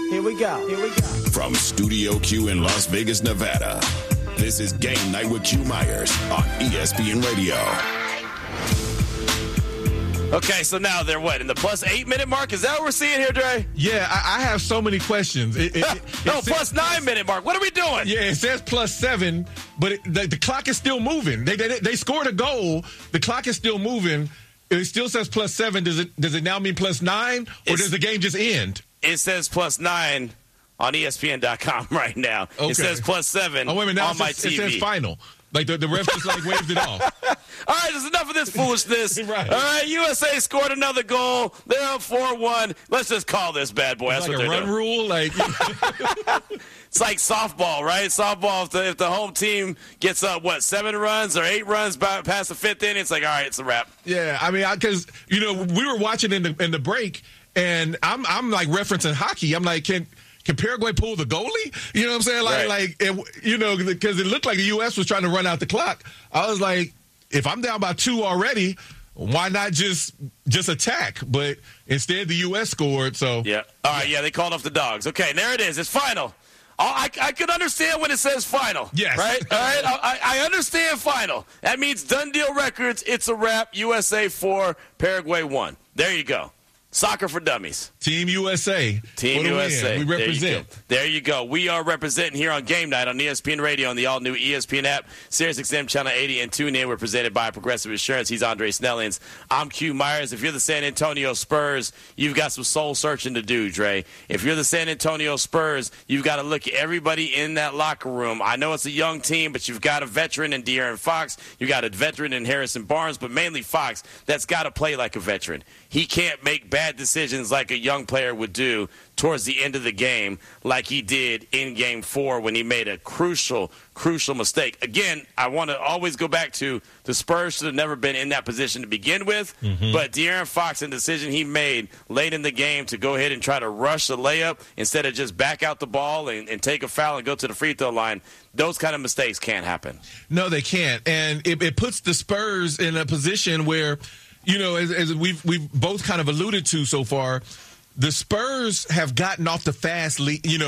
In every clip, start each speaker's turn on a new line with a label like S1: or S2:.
S1: Here we go.
S2: From Studio Q in Las Vegas, Nevada, this is Game Night with Q Myers on ESPN Radio.
S3: Okay, so now they're what, in the plus 8-minute mark? Is that what we're seeing here, Dre?
S4: Yeah, I have so many questions.
S3: Plus 9-minute mark. What are we doing?
S4: Yeah, it says plus 7, but the clock is still moving. They scored a goal. The clock is still moving. It still says plus 7. Does it now mean plus 9, or does the game just end?
S3: It says plus 9 on ESPN.com right now. Okay. It says plus 7
S4: on my
S3: TV.
S4: It says final. Like the ref just waved it off.
S3: All right, there's enough of this foolishness.
S4: Right.
S3: All right, USA scored another goal. They're up 4-1. Let's just call this bad boy.
S4: It's
S3: That's
S4: like
S3: what they're
S4: a run
S3: doing.
S4: rule. Like
S3: it's like softball, right? Softball. If the home team gets up 7 runs or 8 runs past the 5th inning, it's like, all right, it's a wrap.
S4: Yeah, I mean, because we were watching in the break, and I'm like referencing hockey. I'm like, Can Paraguay pull the goalie? You know what I'm saying? Because it looked like the U.S. was trying to run out the clock. I was like, if I'm down by 2 already, why not just attack? But instead, the U.S. scored. So
S3: yeah, all right, yeah, they called off the dogs. Okay, and there it is. It's final. I can understand when it says final.
S4: Yes.
S3: Right? All right, I understand final. That means done deal records. It's a wrap. USA 4, Paraguay 1. There you go. Soccer for Dummies.
S4: Team USA.
S3: Team USA.
S4: We represent.
S3: There you go. We are representing here on Game Night on ESPN Radio and the all-new ESPN app, SiriusXM Channel 80, and tune in. We're presented by Progressive Insurance. He's Andre Snellings. I'm Q Myers. If you're the San Antonio Spurs, you've got some soul-searching to do, Dre. If you're the San Antonio Spurs, you've got to look at everybody in that locker room. I know it's a young team, but you've got a veteran in De'Aaron Fox. You've got a veteran in Harrison Barnes, but mainly Fox that's got to play like a veteran. He can't make bad decisions like a young player would do towards the end of the game like he did in Game 4 when he made a crucial mistake. Again, I want to always go back to the Spurs should have never been in that position to begin with, but De'Aaron Fox, the decision he made late in the game to go ahead and try to rush the layup instead of just back out the ball and take a foul and go to the free throw line, those kind of mistakes can't happen.
S4: No, they can't. And it puts the Spurs in a position where, as we've both kind of alluded to so far, the Spurs have gotten off the fast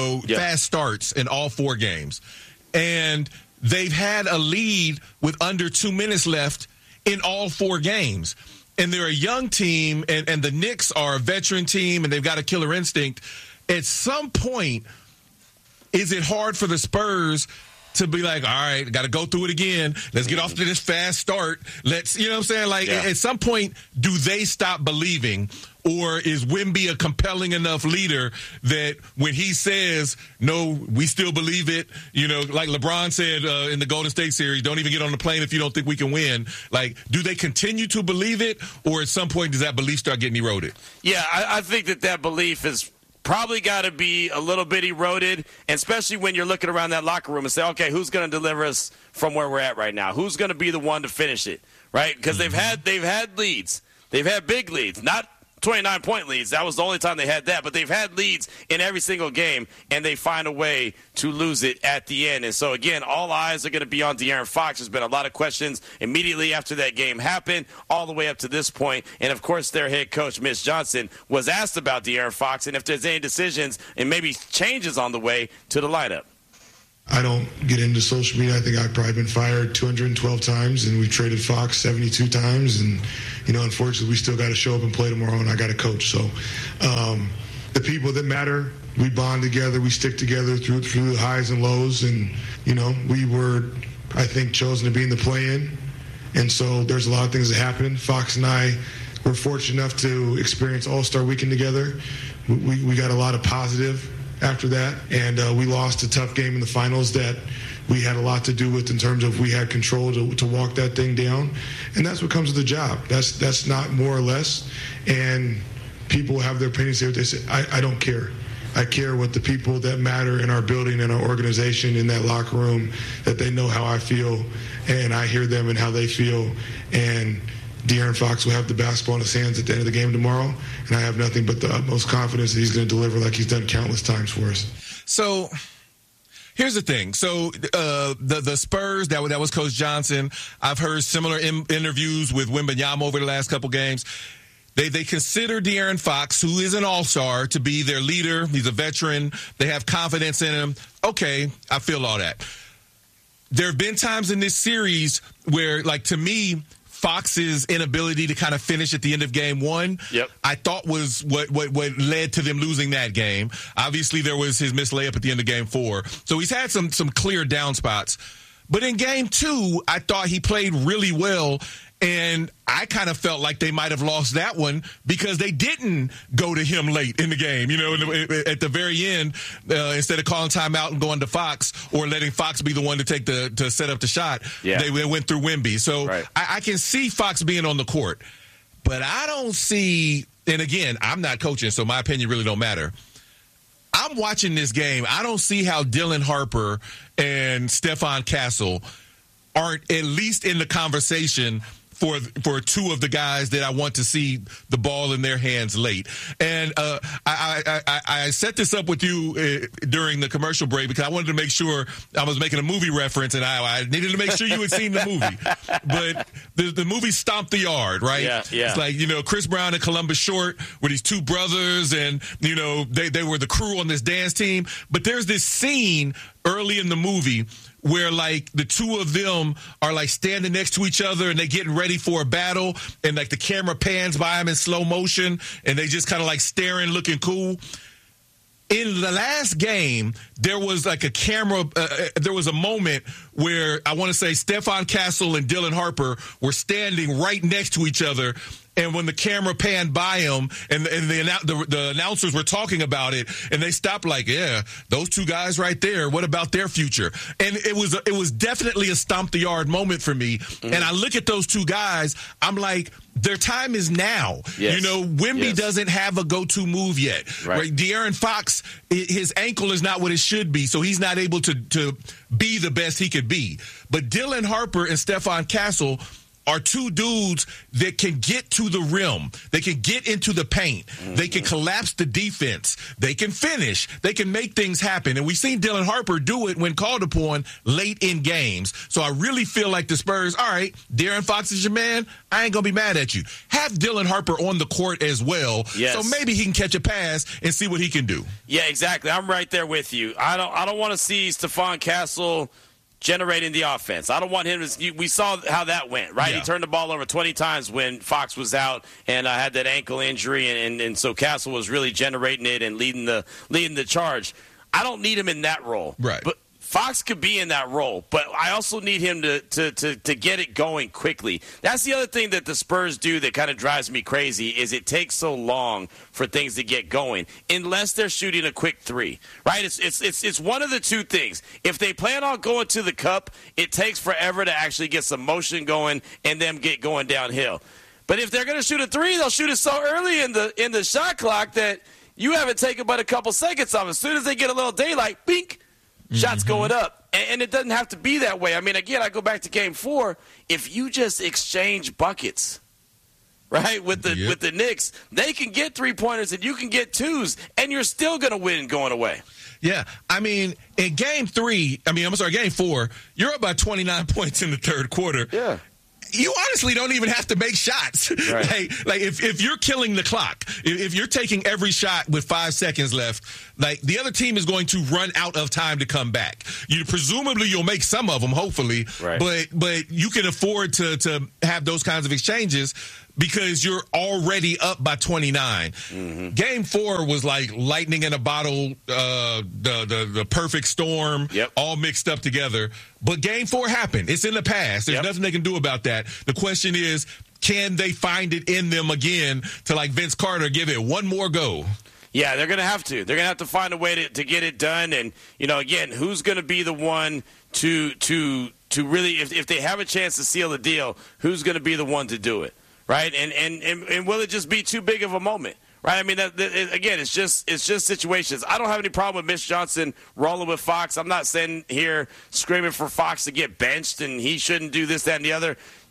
S4: starts in all 4 games. And they've had a lead with under 2 minutes left in all 4 games. And they're a young team, and the Knicks are a veteran team, and they've got a killer instinct. At some point, is it hard for the Spurs to be like, all right, got to go through it again. Let's get off to this fast start. At some point, do they stop believing? Or is Wemby a compelling enough leader that when he says, no, we still believe it, like LeBron said in the Golden State series, don't even get on the plane if you don't think we can win. Like, do they continue to believe it? Or at some point, does that belief start getting eroded?
S3: Yeah, I think that belief is probably got to be a little bit eroded, and especially when you're looking around that locker room and say, okay, who's going to deliver us from where we're at right now? Who's going to be the one to finish it, right? Because they've had leads. They've had big leads, not 29-point leads. That was the only time they had that. But they've had leads in every single game, and they find a way to lose it at the end. And so, again, all eyes are going to be on De'Aaron Fox. There's been a lot of questions immediately after that game happened, all the way up to this point. And, of course, their head coach, Mitch Johnson, was asked about De'Aaron Fox and if there's any decisions and maybe changes on the way to the lineup.
S5: I don't get into social media. I think I've probably been fired 212 times, and we traded Fox 72 times. And, unfortunately, we still got to show up and play tomorrow, and I got to coach. So the people that matter, we bond together. We stick together through the highs and lows. And, we were, I think, chosen to be in the play-in. And so there's a lot of things that happened. Fox and I were fortunate enough to experience All-Star Weekend together. We got a lot of positive after that, and we lost a tough game in the finals that we had a lot to do with in terms of we had control to walk that thing down, and that's what comes with the job. That's not more or less, and people have their opinions, say what they say. I don't care. I care what the people that matter in our building and our organization in that locker room, that they know how I feel, and I hear them and how they feel, and De'Aaron Fox will have the basketball in his hands at the end of the game tomorrow, and I have nothing but the utmost confidence that he's going to deliver like he's done countless times for us.
S4: So here's the thing. So the Spurs, that was Coach Johnson. I've heard similar interviews with Wembanyama over the last couple games. They consider De'Aaron Fox, who is an all-star, to be their leader. He's a veteran. They have confidence in him. Okay, I feel all that. There have been times in this series where, like, to me, Fox's inability to kind of finish at the end of game one, I thought was what led to them losing that game. Obviously, there was his missed layup at the end of game 4. So he's had some clear down spots. But in game 2, I thought he played really well. And I kind of felt like they might have lost that one because they didn't go to him late in the game. You know, at the very end, instead of calling timeout and going to Fox or letting Fox be the one to set up the shot, they went through Wemby. So I can see Fox being on the court, but I don't see. And again, I'm not coaching, so my opinion really don't matter. I'm watching this game. I don't see how Dylan Harper and Stephon Castle aren't at least in the conversation for two of the guys that I want to see the ball in their hands late. And I set this up with you during the commercial break because I wanted to make sure I was making a movie reference, and I needed to make sure you had seen the movie. But the movie Stomp the Yard, right?
S3: Yeah.
S4: It's like, Chris Brown and Columbus Short were these two brothers, and, they were the crew on this dance team. But there's this scene early in the movie where, like, the two of them are, like, standing next to each other and they're getting ready for a battle, and, like, the camera pans by them in slow motion and they just kind of, like, staring, looking cool. In the last game, there was like there was a moment where I want to say Stephon Castle and Dylan Harper were standing right next to each other. And when the camera panned by them and the announcers were talking about it, and they stopped like, yeah, those two guys right there, what about their future? And it was definitely a stomp the yard moment for me. Mm-hmm. And I look at those two guys, I'm like, their time is now.
S3: Yes.
S4: Wemby doesn't have a go-to move yet. Right? De'Aaron Fox, his ankle is not what it should be, so he's not able to be the best he could be. But Dylan Harper and Stephon Castle are two dudes that can get to the rim. They can get into the paint. Mm-hmm. They can collapse the defense. They can finish. They can make things happen. And we've seen Dylan Harper do it when called upon late in games. So I really feel like the Spurs, all right, De'Aaron Fox is your man. I ain't going to be mad at you. Have Dylan Harper on the court as well.
S3: Yes.
S4: So maybe he can catch a pass and see what he can do.
S3: Yeah, exactly. I'm right there with you. I don't want to see Stephon Castle generating the offense. I don't want him to. We saw how that went, right?
S4: Yeah.
S3: He turned the ball over 20 times when Fox was out and had that ankle injury, and so Castle was really generating it and leading the charge. I don't need him in that role,
S4: right?
S3: But Fox could be in that role, but I also need him to get it going quickly. That's the other thing that the Spurs do that kind of drives me crazy is it takes so long for things to get going unless they're shooting a quick three, right? It's one of the two things. If they plan on going to the cup, it takes forever to actually get some motion going and them get going downhill. But if they're going to shoot a three, they'll shoot it so early in the shot clock that you haven't taken but a couple seconds off. As soon as they get a little daylight, bink, shots going up. And it doesn't have to be that way. I mean, again, I go back to game 4. If you just exchange buckets, right, with the Knicks, they can get three-pointers and you can get twos, and you're still going to win going away.
S4: Yeah, I mean, in game 4, you're up by 29 points in the third quarter.
S3: Yeah.
S4: You honestly don't even have to make shots.
S3: Right.
S4: like if you're killing the clock, if you're taking every shot with 5 seconds left, like the other team is going to run out of time to come back. Presumably you'll make some of them, hopefully,
S3: right.
S4: but you can afford to have those kinds of exchanges because you're already up by 29. Mm-hmm. Game 4 was like lightning in a bottle, the perfect storm, all mixed up together. But Game 4 happened. It's in the past. There's nothing they can do about that. The question is, can they find it in them again to, like Vince Carter, give it one more go?
S3: Yeah, they're going to have to. They're going to have to find a way to get it done. And, again, who's going to be the one to really, if they have a chance to seal the deal, who's going to be the one to do it? Right, and will it just be too big of a moment? Right, I mean, again, it's just situations. I don't have any problem with Mitch Johnson rolling with Fox. I'm not sitting here screaming for Fox to get benched and he shouldn't do this, that, and the other.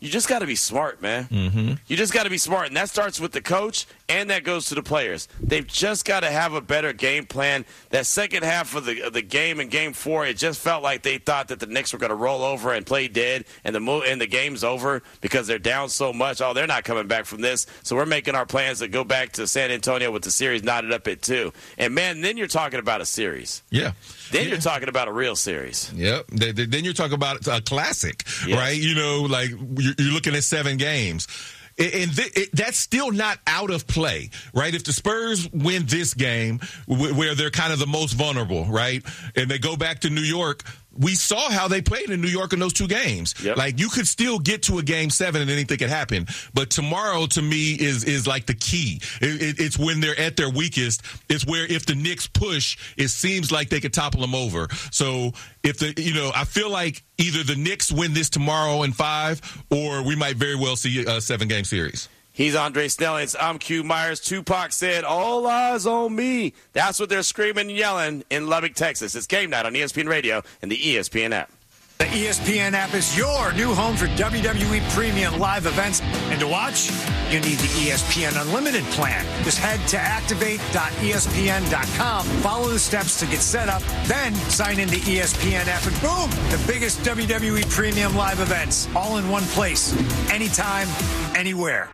S3: you just got to be smart, man.
S4: Mm-hmm.
S3: You just got to be smart, and that starts with the coach, and that goes to the players. They've just got to have a better game plan. That second half of the game in Game 4, it just felt like they thought that the Knicks were going to roll over and play dead, and the game's over because they're down so much. Oh, they're not coming back from this, so we're making our plans to go back to San Antonio with the series knotted up at 2. And, man, then you're talking about a series.
S4: Yeah.
S3: Then you're talking about a real series.
S4: Yep. Then you're talking about a classic,
S3: yes.
S4: right? You know, like you're looking at 7 games. And that's still not out of play, right? If the Spurs win this game where they're kind of the most vulnerable, right, and they go back to New York, we saw how they played in New York in those 2 games.
S3: Yep.
S4: Like, you could still get to a Game 7 and anything could happen. But tomorrow, to me, is like the key. It's when they're at their weakest. It's where if the Knicks push, it seems like they could topple them over. So I feel like either the Knicks win this tomorrow in 5, or we might very well see a 7-game series.
S3: He's Andre Snellings. I'm Q Myers. Tupac said, "All eyes on me." That's what they're screaming and yelling in Lubbock, Texas. It's Game Night on ESPN Radio and the ESPN app.
S1: The ESPN app is your new home for WWE Premium live events. And to watch, you need the ESPN Unlimited plan. Just head to activate.espn.com. Follow the steps to get set up. Then sign into ESPN app and boom, the biggest WWE Premium live events all in one place. Anytime, anywhere.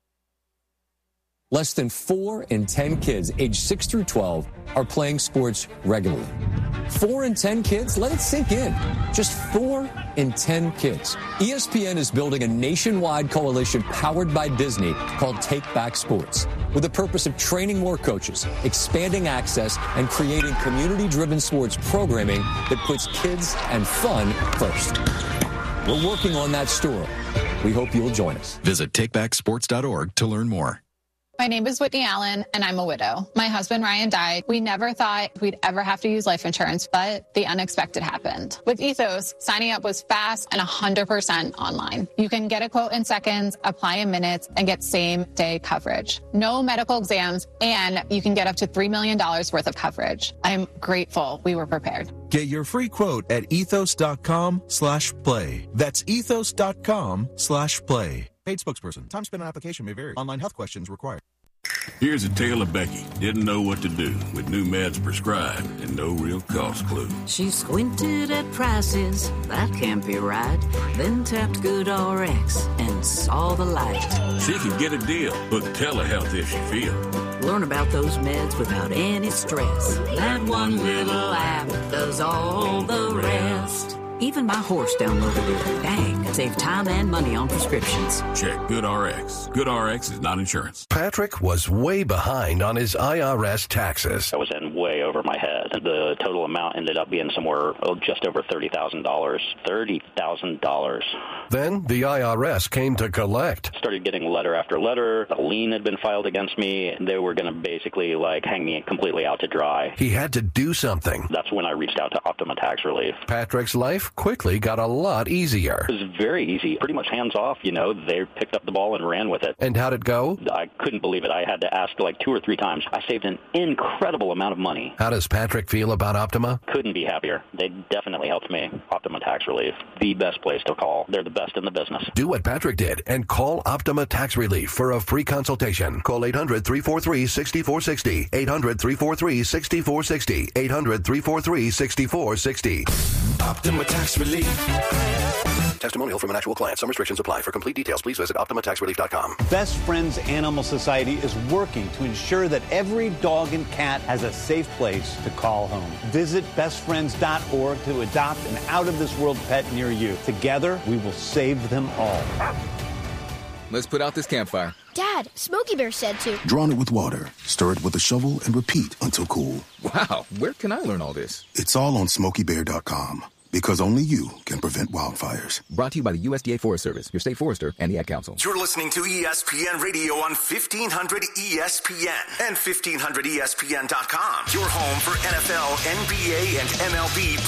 S6: Less than 4 in 10 kids aged 6 through 12 are playing sports regularly. 4 in 10 kids? Let it sink in. Just 4 in 10 kids. ESPN is building a nationwide coalition powered by Disney called Take Back Sports, with the purpose of training more coaches, expanding access, and creating community-driven sports programming that puts kids and fun first. We're working on that story. We hope you'll join us.
S7: Visit takebacksports.org to learn more.
S8: My name is Whitney Allen, and I'm a widow. My husband, Ryan, died. We never thought we'd ever have to use life insurance, but the unexpected happened. With Ethos, signing up was fast and 100% online. You can get a quote in seconds, apply in minutes, and get same-day coverage. No medical exams, and you can get up to $3 million worth of coverage. I'm grateful we were prepared.
S9: Get your free quote at ethos.com/play. That's ethos.com/play. Paid spokesperson. Time spent on application may vary. Online health questions required.
S2: Here's a tale of Becky. Didn't know what to do with new meds prescribed and no real cost clue.
S10: She squinted at prices, that can't be right. Then tapped GoodRx and saw the light.
S2: She could get a deal. Book telehealth if she feels.
S10: Learn about those meds without any stress. That one little app does all the rest. Even my horse downloaded it. Dang, save time and money on prescriptions.
S2: Check GoodRx. GoodRx is not insurance.
S11: Patrick was way behind on his IRS taxes.
S12: I was in way over my head. The total amount ended up being somewhere just over $30,000. $30,000.
S11: Then the IRS came to collect.
S12: Started getting letter after letter. A lien had been filed against me, and they were going to basically hang me completely out to dry.
S11: He had to do something.
S12: That's when I reached out to Optima Tax Relief.
S11: Patrick's life quickly got a lot easier.
S12: It was very easy, pretty much hands off. They picked up the ball and ran with it.
S11: And how'd it go?
S12: I couldn't believe it. I had to ask 2 or 3 times. I saved an incredible amount of money.
S11: How does Patrick feel about Optima?
S12: Couldn't be happier. They definitely helped me. Optima Tax Relief, the best place to call. They're the best in the business.
S11: Do what Patrick did and call Optima Tax Relief for a free consultation. Call 800-343-6460. 800-343-6460. 800-343-6460.
S13: Optima Tax Relief.
S11: Testimonial from an actual client. Some restrictions apply. For complete details, please visit OptimaTaxRelief.com.
S14: Best Friends Animal Society is working to ensure that every dog and cat has a safe place to call home. Visit bestfriends.org to adopt an out-of-this-world pet near you. Together, we will save them all.
S15: Let's put out this campfire.
S16: Dad, Smokey Bear said to.
S17: Drown it with water, stir it with a shovel, and repeat until cool.
S15: Wow, where can I learn all this?
S17: It's all on SmokeyBear.com. Because only you can prevent wildfires.
S15: Brought to you by the USDA Forest Service, your state forester, and the Ad Council.
S13: You're listening to ESPN Radio on 1500 ESPN and 1500ESPN.com. Your home for NFL, NBA, and MLB